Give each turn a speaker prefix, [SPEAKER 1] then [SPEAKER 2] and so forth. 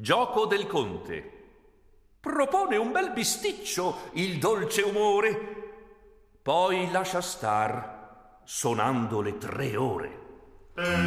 [SPEAKER 1] Gioco del conte. Propone un bel bisticcio il dolce umore, poi lascia star sonando le 3 ore.